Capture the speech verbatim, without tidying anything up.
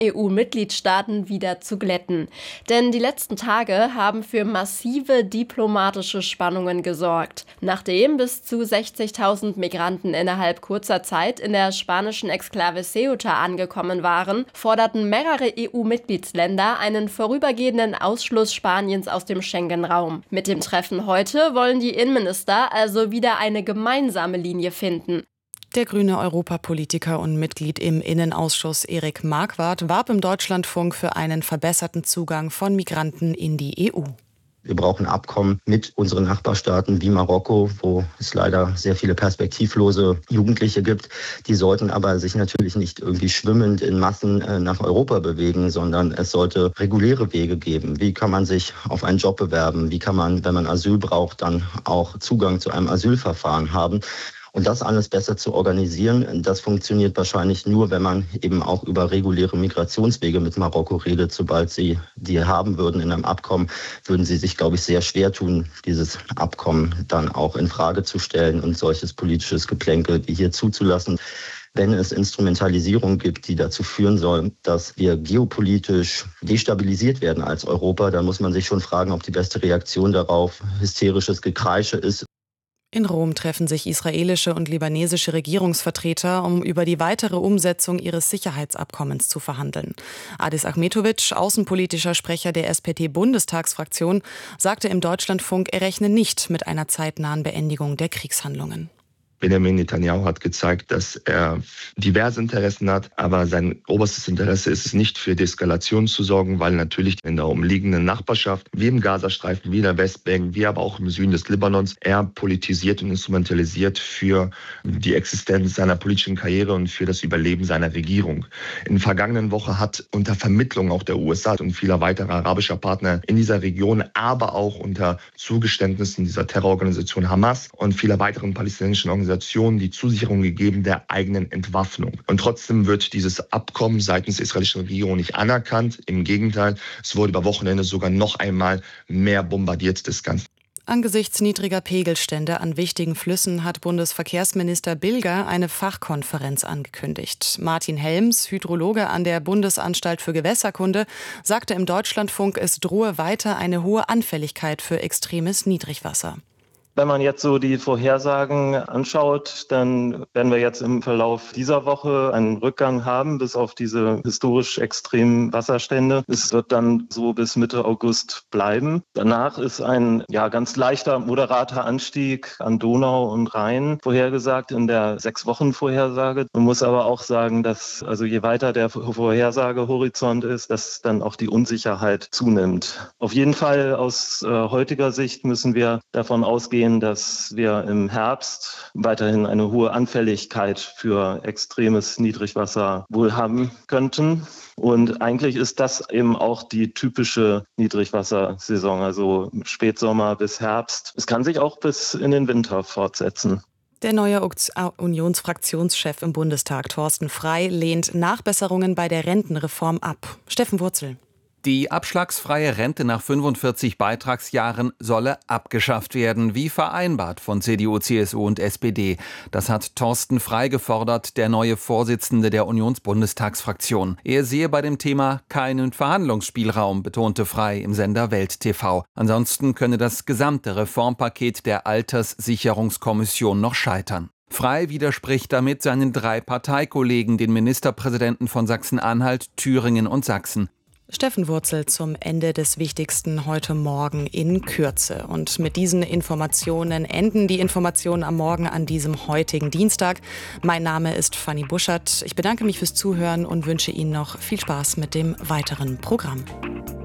E U-Mitgliedstaaten wieder zu glätten. Denn die letzten Tage haben für massive diplomatische Spannungen gesorgt. Nachdem bis zu sechzigtausend Migranten innerhalb kurzer Zeit in der spanischen Exklave Ceuta angekommen waren, forderten mehrere E U-Mitgliedsländer einen vorübergehenden Ausschluss Spaniens aus dem Schengen-Raum. Mit dem Treffen heute wollen die Innenminister also wieder eine gemeinsame Linie finden. Der grüne Europapolitiker und Mitglied im Innenausschuss Erik Marquardt warb im Deutschlandfunk für einen verbesserten Zugang von Migranten in die E U. Wir brauchen Abkommen mit unseren Nachbarstaaten wie Marokko, wo es leider sehr viele perspektivlose Jugendliche gibt. Die sollten aber sich natürlich nicht irgendwie schwimmend in Massen nach Europa bewegen, sondern es sollte reguläre Wege geben. Wie kann man sich auf einen Job bewerben? Wie kann man, wenn man Asyl braucht, dann auch Zugang zu einem Asylverfahren haben? Und das alles besser zu organisieren, das funktioniert wahrscheinlich nur, wenn man eben auch über reguläre Migrationswege mit Marokko redet. Sobald sie die haben würden in einem Abkommen, würden sie sich, glaube ich, sehr schwer tun, dieses Abkommen dann auch in Frage zu stellen und solches politisches Geplänkel wie hier zuzulassen. Wenn es Instrumentalisierung gibt, die dazu führen soll, dass wir geopolitisch destabilisiert werden als Europa, dann muss man sich schon fragen, ob die beste Reaktion darauf hysterisches Gekreische ist. In Rom treffen sich israelische und libanesische Regierungsvertreter, um über die weitere Umsetzung ihres Sicherheitsabkommens zu verhandeln. Adis Ahmetovic, außenpolitischer Sprecher der S P D-Bundestagsfraktion, sagte im Deutschlandfunk, er rechne nicht mit einer zeitnahen Beendigung der Kriegshandlungen. Benjamin Netanyahu hat gezeigt, dass er diverse Interessen hat, aber sein oberstes Interesse ist es nicht, für Deeskalation zu sorgen, weil natürlich in der umliegenden Nachbarschaft, wie im Gazastreifen, wie in der Westbank, wie aber auch im Süden des Libanons, er politisiert und instrumentalisiert für die Existenz seiner politischen Karriere und für das Überleben seiner Regierung. In der vergangenen Woche hat unter Vermittlung auch der U S A und vieler weiterer arabischer Partner in dieser Region, aber auch unter Zugeständnissen dieser Terrororganisation Hamas und vieler weiteren palästinensischen Organisationen die Zusicherung gegeben der eigenen Entwaffnung. Und trotzdem wird dieses Abkommen seitens der israelischen Regierung nicht anerkannt. Im Gegenteil, es wurde über Wochenende sogar noch einmal mehr bombardiert, das Ganze. Angesichts niedriger Pegelstände an wichtigen Flüssen hat Bundesverkehrsminister Bilger eine Fachkonferenz angekündigt. Martin Helms, Hydrologe an der Bundesanstalt für Gewässerkunde, sagte im Deutschlandfunk, es drohe weiter eine hohe Anfälligkeit für extremes Niedrigwasser. Wenn man jetzt so die Vorhersagen anschaut, dann werden wir jetzt im Verlauf dieser Woche einen Rückgang haben bis auf diese historisch extremen Wasserstände. Es wird dann so bis Mitte August bleiben. Danach ist ein ja ganz leichter, moderater Anstieg an Donau und Rhein vorhergesagt in der Sechs-Wochen-Vorhersage. Man muss aber auch sagen, dass also je weiter der Vorhersagehorizont ist, dass dann auch die Unsicherheit zunimmt. Auf jeden Fall aus äh, heutiger Sicht müssen wir davon ausgehen, dass wir im Herbst weiterhin eine hohe Anfälligkeit für extremes Niedrigwasser wohl haben könnten. Und eigentlich ist das eben auch die typische Niedrigwassersaison, also Spätsommer bis Herbst. Es kann sich auch bis in den Winter fortsetzen. Der neue Unionsfraktionschef im Bundestag, Thorsten Frey, lehnt Nachbesserungen bei der Rentenreform ab. Steffen Wurzel. Die abschlagsfreie Rente nach fünfundvierzig Beitragsjahren solle abgeschafft werden, wie vereinbart von C D U, C S U und S P D. Das hat Thorsten Frey gefordert, der neue Vorsitzende der Unionsbundestagsfraktion. Er sehe bei dem Thema keinen Verhandlungsspielraum, betonte Frey im Sender Welt T V. Ansonsten könne das gesamte Reformpaket der Alterssicherungskommission noch scheitern. Frey widerspricht damit seinen drei Parteikollegen, den Ministerpräsidenten von Sachsen-Anhalt, Thüringen und Sachsen. Steffen Wurzel zum Ende des Wichtigsten heute Morgen in Kürze. Und mit diesen Informationen enden die Informationen am Morgen an diesem heutigen Dienstag. Mein Name ist Fanny Buschert. Ich bedanke mich fürs Zuhören und wünsche Ihnen noch viel Spaß mit dem weiteren Programm.